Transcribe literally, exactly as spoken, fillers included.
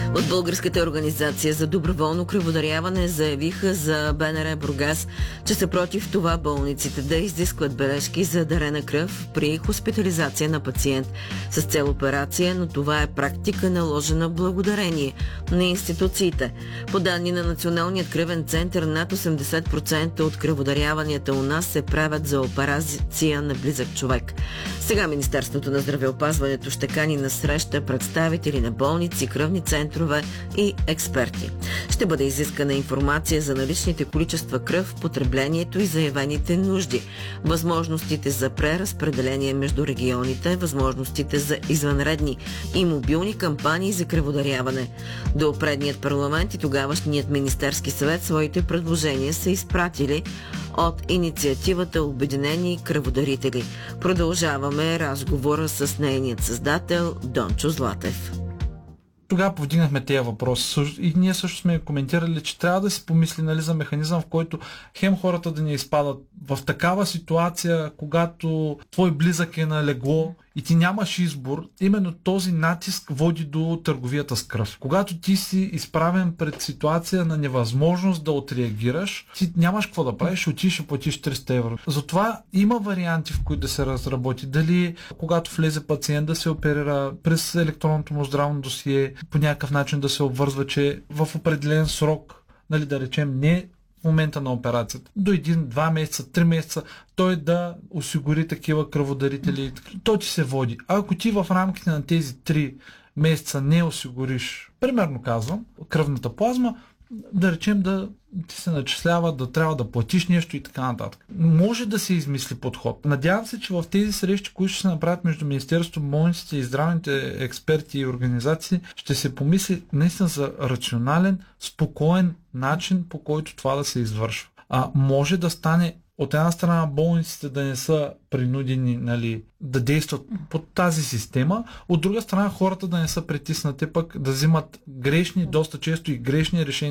От Българската организация за доброволно кръводаряване заявиха за БНР Бургас, че са против това болниците да изискват бележки за дарена кръв при хоспитализация на пациент с цел операция, но това е практика наложена благодарение на институциите. По данни на Националният кръвен център, над осемдесет процента от кръводаряванията у нас се правят за операция на близък човек. Сега Министерството на здравеопазването ще кани на среща представители на болници, кръвни центрове и експерти. Ще бъде изискана информация за наличните количества кръв, потреблението и заявените нужди, възможностите за преразпределение между регионите, възможностите за извънредни и мобилни кампании за кръводаряване. До предният парламент и тогавашният Министерски съвет своите предложения са изпратили от инициативата Обединени кръводарители. Продължаваме разговора с нейният създател Дончо Златев. Тогава повдигнахме тези въпроси и ние също сме коментирали, че трябва да си помисли, нали, за механизъм, в който хем хората да не изпадат в такава ситуация, когато твой близък е на легло и ти нямаш избор. Именно този натиск води до търговията с кръв. Когато ти си изправен пред ситуация на невъзможност да отреагираш, ти нямаш какво да правиш, отиш и платиш триста евро. Затова има варианти, в които да се разработи. Дали когато влезе пациент да се оперира през електронното му здравно досие, по някакъв начин да се обвързва, че в определен срок, нали, да речем, не в момента на операцията, до един, два месеца, три месеца, той да осигури такива кръводарители. Той ти се води. А ако ти в рамките на тези три месеца не осигуриш, примерно казвам, кръвната плазма, да речем да ти се начислява, да трябва да платиш нещо и така нататък. Може да се измисли подход. Надявам се, че в тези срещи, които ще се направят между Министерството, болниците и здравните експерти и организации, ще се помисли наистина за рационален, спокоен начин, по който това да се извършва. А може да стане от една страна болниците да не са принудени, нали, да действат по тази система, от друга страна хората да не са притиснати пък да взимат грешни, доста често и грешни решения